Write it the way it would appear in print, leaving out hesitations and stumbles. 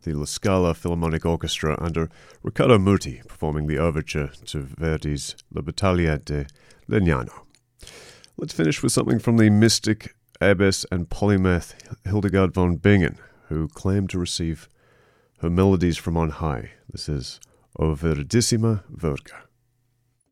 the La Scala Philharmonic Orchestra under Riccardo Muti performing the overture to Verdi's La Battaglia di Legnano. Let's finish with something from the mystic, abbess, and polymath Hildegard von Bingen, who claimed to receive her melodies from on high. This is O Verdissima Virga.